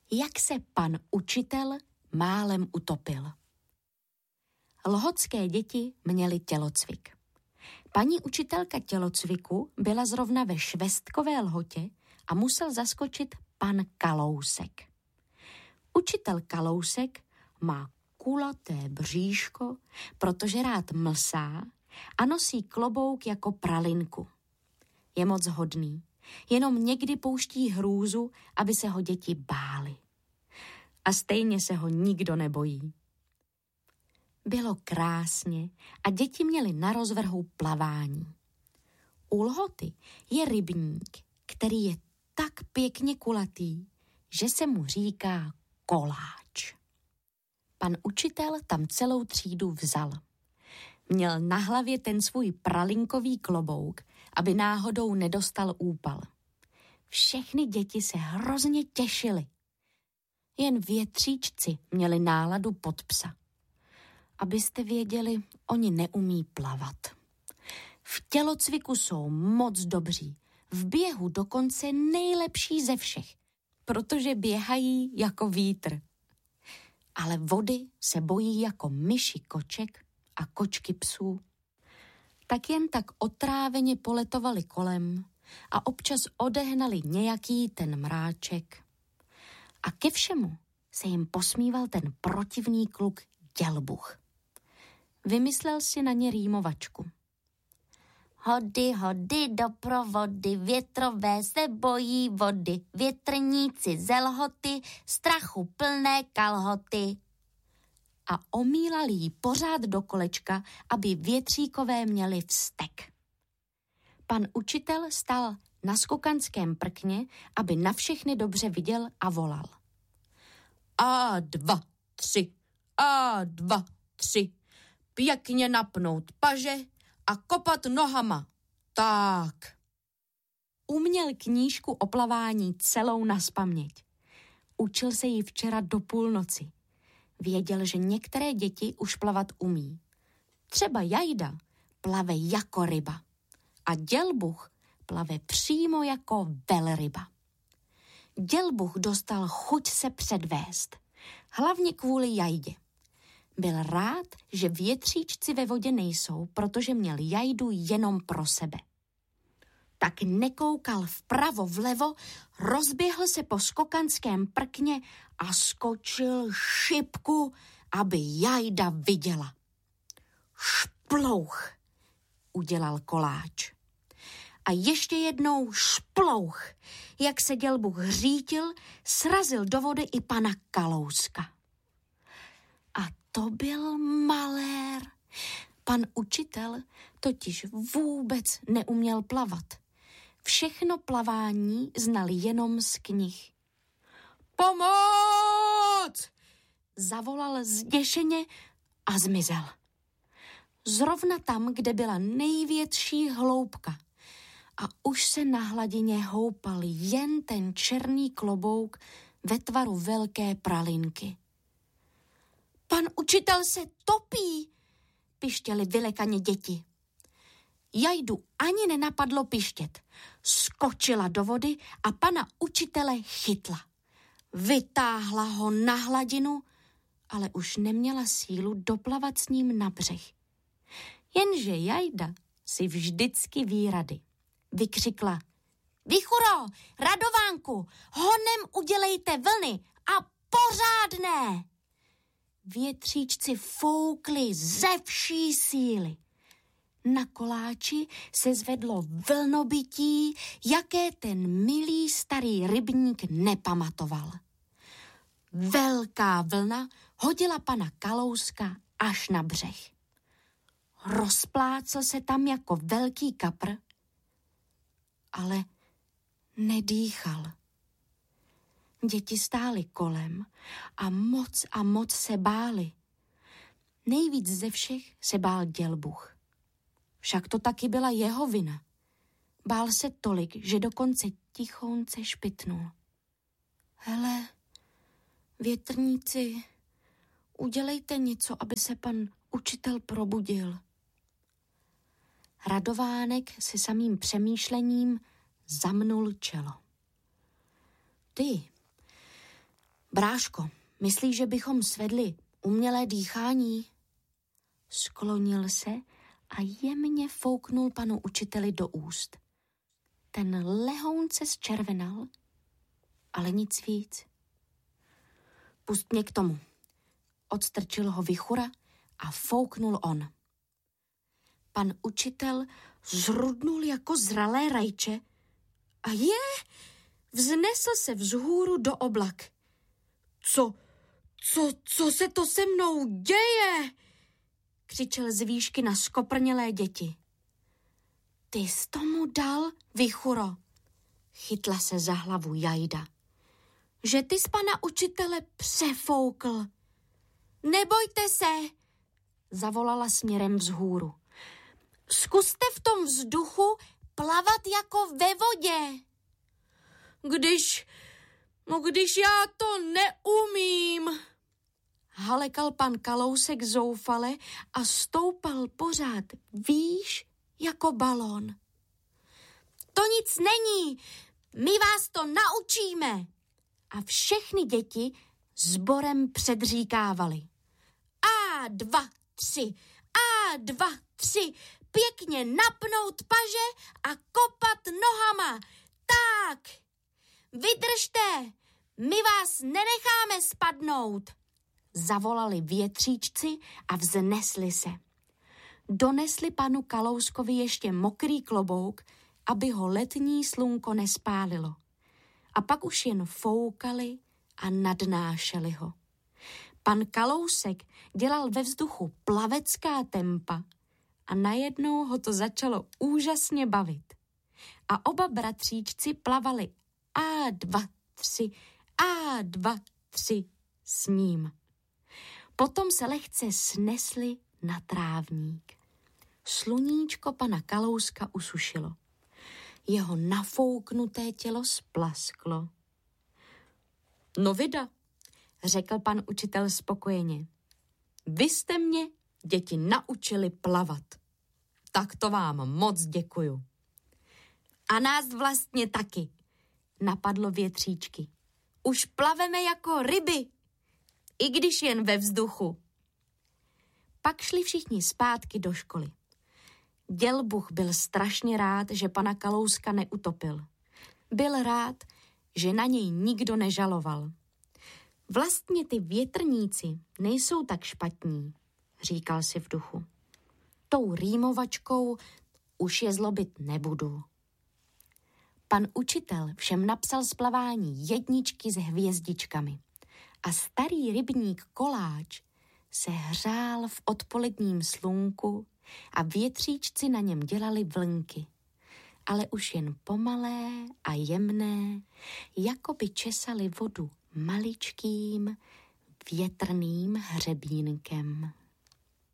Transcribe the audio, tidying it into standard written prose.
jak se pan učitel málem utopil. Lhotské děti měly tělocvik. Paní učitelka tělocviku byla zrovna ve Švestkové Lhotě a musel zaskočit pan Kalousek. Učitel Kalousek má kulaté bříško, protože rád mlsá a nosí klobouk jako pralinku. Je moc hodný, jenom někdy pouští hrůzu, aby se ho děti bály. A stejně se ho nikdo nebojí. Bylo krásně a děti měly na rozvrhu plavání. U Lhoty je rybník, který je tak pěkně kulatý, že se mu říká koláč. Pan učitel tam celou třídu vzal. Měl na hlavě ten svůj pralinkový klobouk, aby náhodou nedostal úpal. Všechny děti se hrozně těšily. Jen větříčci měli náladu pod psa. Abyste věděli, oni neumí plavat. V tělocviku jsou moc dobří, v běhu dokonce nejlepší ze všech, protože běhají jako vítr. Ale vody se bojí jako myši koček a kočky psů. Tak jen tak otráveně poletovali kolem a občas odehnali nějaký ten mráček. A ke všemu se jim posmíval ten protivný kluk Dělbuch. Vymyslel si na ně rýmovačku. Hody, hody do provody, větrové se bojí vody, větrníci ze Lhoty, strachu plné kalhoty. A omílal jí pořád do kolečka, aby větříkové měli vztek. Pan učitel stál na skokanském prkně, aby na všechny dobře viděl a volal. A2, 3, A2, 3, pěkně napnout paže a kopat nohama. Tak. Uměl knížku o plavání celou nazpaměť. Učil se ji včera do půlnoci. Věděl, že některé děti už plavat umí. Třeba Jajda plave jako ryba a Dělbuch plave přímo jako velryba. Dělbuch dostal chuť se předvést, hlavně kvůli Jajdě. Byl rád, že větříčci ve vodě nejsou, protože měl Jajdu jenom pro sebe. Tak nekoukal vpravo vlevo, rozběhl se po skokanském prkně a skočil šipku, aby Jajda viděla. Šplouch, udělal koláč. A ještě jednou šplouch, jak se Dělbuch hřítil, srazil do vody i pana Kalouska. A to byl malér. Pan učitel totiž vůbec neuměl plavat. Všechno plavání znal jenom z knih. Pomoc! Zavolal zděšeně a zmizel. Zrovna tam, kde byla největší hloubka. A už se na hladině houpal jen ten černý klobouk ve tvaru velké pralinky. Pan učitel se topí, pištěli vylekaně děti. Jajdu ani nenapadlo pištět. Skočila do vody a pana učitele chytla. Vytáhla ho na hladinu, ale už neměla sílu doplavat s ním na břeh. Jenže Jajda si vždycky ví rady. Vykřikla. Vichuro, Radovánku, honem udělejte vlny a pořádné. Větříčci foukli ze vší síly. Na koláči se zvedlo vlnobytí, jaké ten milý starý rybník nepamatoval. Velká vlna hodila pana Kalouska až na břeh. Rozplácel se tam jako velký kapr, ale nedýchal. Děti stály kolem a moc se báli. Nejvíc ze všech se bál Dělbuch. Však to taky byla jeho vina. Bál se tolik, že dokonce tichounce špitnul. Hele, větrníci, udělejte něco, aby se pan učitel probudil. Radovánek se samým přemýšlením zamnul čelo. Ty, Bráško, myslíš, že bychom svedli umělé dýchání? Sklonil se a jemně fouknul panu učiteli do úst. Ten lehounce zčervenal, ale nic víc. Pust mě k tomu. Odstrčil ho Vichura a fouknul on. Pan učitel zrudnul jako zralé rajče a vznesl se vzhůru do oblak. Co se to se mnou děje? Křičel z výšky na skoprnělé děti. Ty jsi tomu dal, Vichuro? Chytla se za hlavu Jajda. Že ty z pana učitele přefoukl. Nebojte se, zavolala směrem vzhůru. Zkuste v tom vzduchu plavat jako ve vodě. Když já to neumím, halekal pan Kalousek zoufale a stoupal pořád výš jako balón. To nic není, my vás to naučíme. A všechny děti sborem předříkávali. A 2, 3, A 2, 3, pěkně napnout paže a kopat nohama. Tak, vydržte, my vás nenecháme spadnout, zavolali větříčci a vznesli se. Donesli panu Kalouskovi ještě mokrý klobouk, aby ho letní slunko nespálilo. A pak už jen foukali a nadnášeli ho. Pan Kalousek dělal ve vzduchu plavecká tempa a najednou ho to začalo úžasně bavit. A oba bratříčci plavali A2, 3, A2, 3 s ním. Potom se lehce snesli na trávník. Sluníčko pana Kalouska usušilo. Jeho nafouknuté tělo splasklo. No vida, řekl pan učitel spokojeně. Vy jste mě, děti, naučili plavat. Tak to vám moc děkuju. A nás vlastně taky, napadlo větříčky. Už plaveme jako ryby, i když jen ve vzduchu. Pak šli všichni zpátky do školy. Dělbuch byl strašně rád, že pana Kalouska neutopil. Byl rád, že na něj nikdo nežaloval. Vlastně ty větrníci nejsou tak špatní, říkal si v duchu. Tou rýmovačkou už je zlobit nebudu. Pan učitel všem napsal z plavání 1 s hvězdičkami a starý rybník Koláč se hřál v odpoledním slunku a větříčci na něm dělali vlnky, ale už jen pomalé a jemné, jako by česali vodu maličkým větrným hřebínkem.